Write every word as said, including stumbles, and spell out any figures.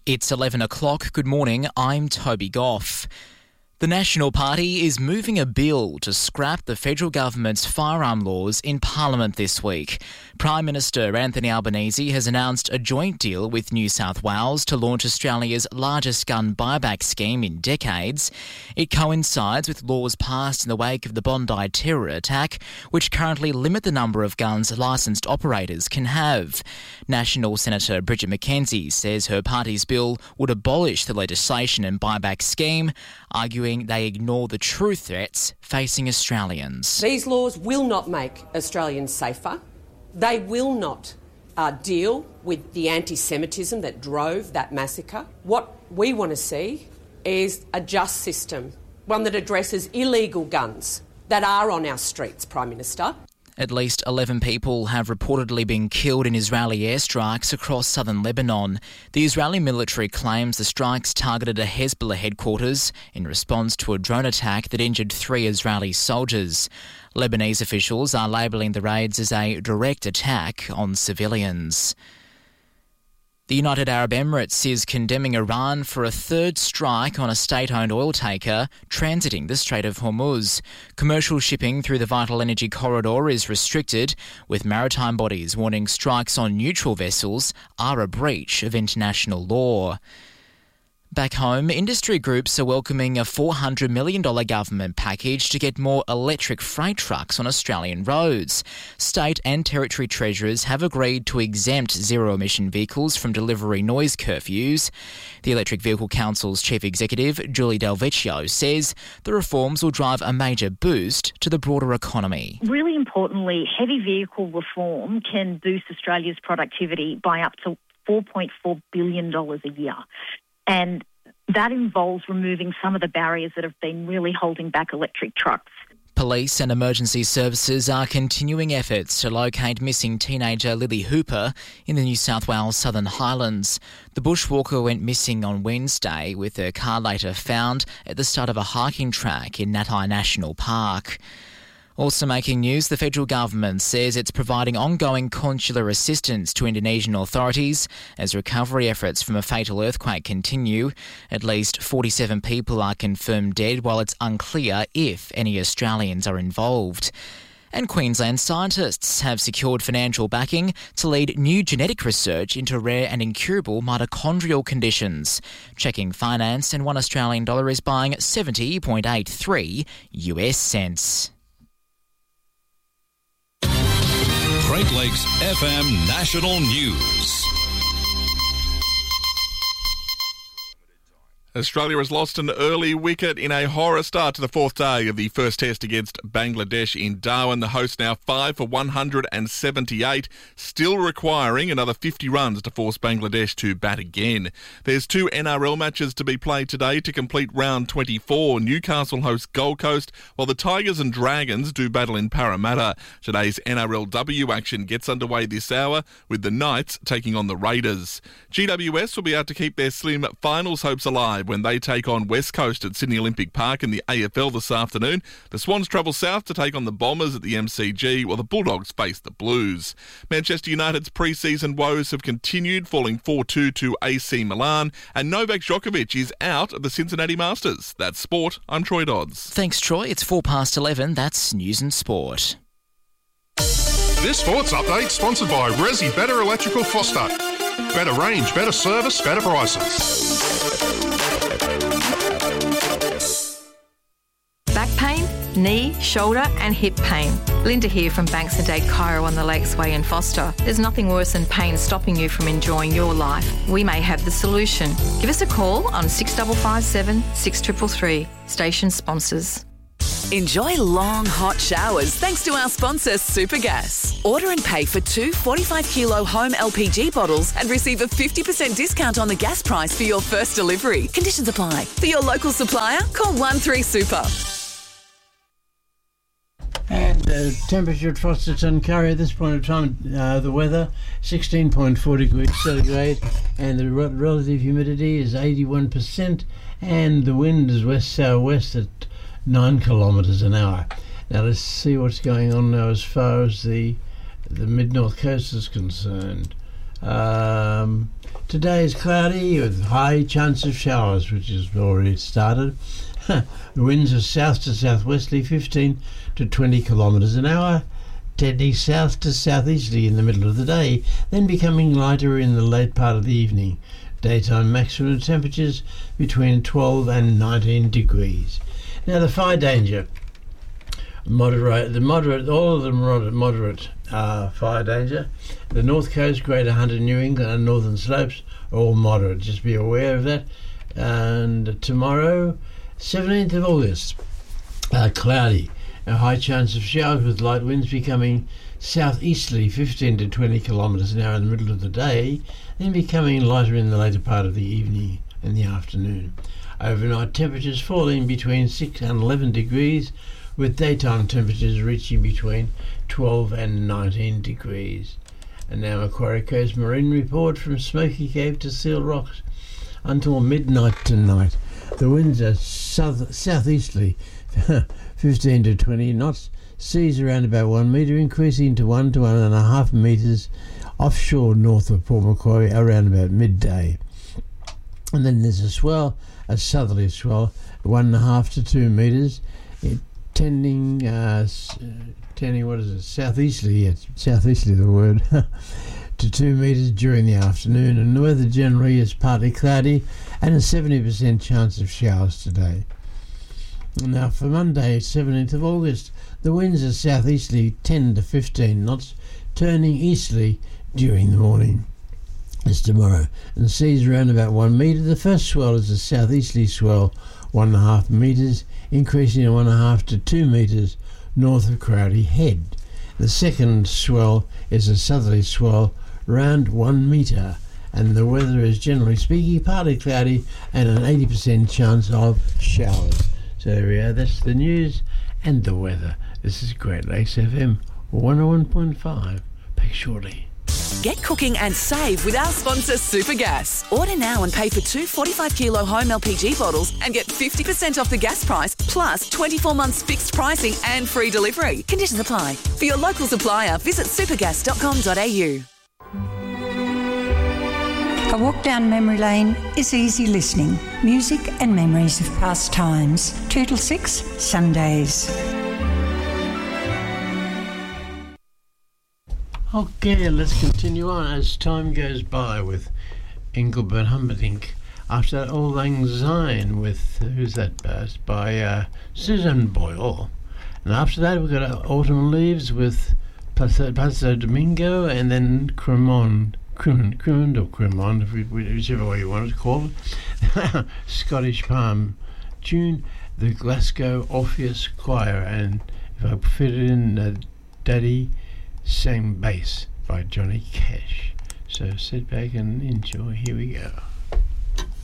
It's eleven o'clock. Good morning. I'm Toby Goff. The National Party is moving a bill to scrap the federal government's firearm laws in Parliament this week. Prime Minister Anthony Albanese has announced a joint deal with New South Wales to launch Australia's largest gun buyback scheme in decades. It coincides with laws passed in the wake of the Bondi terror attack, which currently limit the number of guns licensed operators can have. National Senator Bridget McKenzie says her party's bill would abolish the legislation and buyback scheme, arguing they ignore the true threats facing Australians. These laws will not make Australians safer. They will not uh, deal with the anti-Semitism that drove that massacre. What we want to see is a just system, one that addresses illegal guns that are on our streets, Prime Minister. At least eleven people have reportedly been killed in Israeli airstrikes across southern Lebanon. The Israeli military claims the strikes targeted a Hezbollah headquarters in response to a drone attack that injured three Israeli soldiers. Lebanese officials are labelling the raids as a direct attack on civilians. The United Arab Emirates is condemning Iran for a third strike on a state-owned oil taker transiting the Strait of Hormuz. Commercial shipping through the vital energy corridor is restricted, with maritime bodies warning strikes on neutral vessels are a breach of international law. Back home, industry groups are welcoming a four hundred million dollars government package to get more electric freight trucks on Australian roads. State and territory treasurers have agreed to exempt zero-emission vehicles from delivery noise curfews. The Electric Vehicle Council's chief executive, Julie Del Vecchio, says the reforms will drive a major boost to the broader economy. Really importantly, heavy vehicle reform can boost Australia's productivity by up to four point four billion dollars a year. And that involves removing some of the barriers that have been really holding back electric trucks. Police and emergency services are continuing efforts to locate missing teenager Lily Hooper in the New South Wales Southern Highlands. The bushwalker went missing on Wednesday, with her car later found at the start of a hiking track in Natai National Park. Also making news, the federal government says it's providing ongoing consular assistance to Indonesian authorities as recovery efforts from a fatal earthquake continue. At least forty-seven people are confirmed dead, while it's unclear if any Australians are involved. And Queensland scientists have secured financial backing to lead new genetic research into rare and incurable mitochondrial conditions. Checking finance, and one Australian dollar is buying seventy point eight three U S cents. Great Lakes F M National News. Australia has lost an early wicket in a horror start to the fourth day of the first test against Bangladesh in Darwin. The hosts now five for one hundred seventy-eight, still requiring another fifty runs to force Bangladesh to bat again. There's two N R L matches to be played today to complete round twenty-four. Newcastle hosts Gold Coast, while the Tigers and Dragons do battle in Parramatta. Today's N R L W action gets underway this hour, with the Knights taking on the Raiders. G W S will be able to keep their slim finals hopes alive when they take on West Coast at Sydney Olympic Park in the A F L this afternoon. The Swans travel south to take on the Bombers at the M C G, while the Bulldogs face the Blues. Manchester United's pre-season woes have continued, falling four two to A C Milan, and Novak Djokovic is out of the Cincinnati Masters. That's sport. I'm Troy Dodds. Thanks, Troy. It's four past eleven. That's News and Sport. This sports update sponsored by Resi Better Electrical Foster. Better range, better service, better prices. Back pain, knee, shoulder and hip pain. Linda here from Banks and Dade Chiro on the Lakes Way in Foster. There's nothing worse than pain stopping you from enjoying your life. We may have the solution. Give us a call on six five five seven, six three three three. Station sponsors. Enjoy long, hot showers thanks to our sponsor, Supergas. Order and pay for two forty-five kilo home L P G bottles and receive a fifty percent discount on the gas price for your first delivery. Conditions apply. For your local supplier, call one three super. And uh, temperature at Fosterton Curry at this point of time, uh, the weather sixteen point four degrees centigrade, and the re- relative humidity is eighty-one percent, and the wind is west southwest at nine kilometres an hour. Now let's see what's going on now as far as the the mid north coast is concerned. Um, Today is cloudy with high chance of showers, which has already started. The winds are south to southwesterly, fifteen to twenty kilometres an hour, tending south to southeasterly in the middle of the day, then becoming lighter in the late part of the evening. Daytime maximum temperatures between twelve and nineteen degrees. Now the fire danger, moderate, the moderate, all of them moderate, moderate uh, fire danger. The North Coast, Greater Hunter, New England and Northern Slopes are all moderate. Just be aware of that. And tomorrow, seventeenth of August, uh, cloudy. A high chance of showers with light winds becoming southeasterly, fifteen to twenty kilometres an hour in the middle of the day, then becoming lighter in the later part of the evening and the afternoon. Overnight temperatures falling between six and eleven degrees, with daytime temperatures reaching between twelve and nineteen degrees. And now Macquarie Coast Marine report from Smoky Cave to Seal Rocks. Until midnight tonight, the winds are south southeasterly, fifteen to twenty knots, seas around about one metre, increasing to one to one and a half metres offshore north of Port Macquarie around about midday. And then there's a swell, a southerly swell, one and a half to two metres, tending, uh, tending, what is it, southeasterly, yes, southeasterly the word, to two metres during the afternoon, and the weather generally is partly cloudy and a seventy percent chance of showers today. Now for Monday, seventeenth of August, the winds are southeasterly ten to fifteen knots, turning easterly during the morning. It's tomorrow, and seas around about one metre. The first swell is a southeasterly swell, one and a half metres, increasing to one and a half to two metres north of Crowdy Head. The second swell is a southerly swell, round one metre, and the weather is generally speaking partly cloudy and an eighty percent chance of showers. So there we are, that's the news and the weather. This is Great Lakes F M one oh one point five. Back shortly. Get cooking and save with our sponsor Supergas. Order now and pay for two forty-five kilo home L P G bottles and get fifty percent off the gas price, plus twenty-four months fixed pricing and free delivery. Conditions apply. For your local supplier, visit supergas dot com dot a u. A walk down memory lane is easy listening. Music and memories of past times. two till six, Sundays. Okay, let's continue on as time goes by with Engelbert Humperdinck. After that, Auld Lang Syne with, uh, who's that, uh, by uh, Susan Boyle. And after that, we've got uh, Autumn Leaves with Placido, Placido Domingo, and then Cremon, Cremon, Cremon or Cremon, whichever way you want to call it. Scottish Palm tune, the Glasgow Orpheus Choir, and if I fit it in, uh, Daddy Sang Bass by Johnny Cash. So sit back and enjoy. Here we go.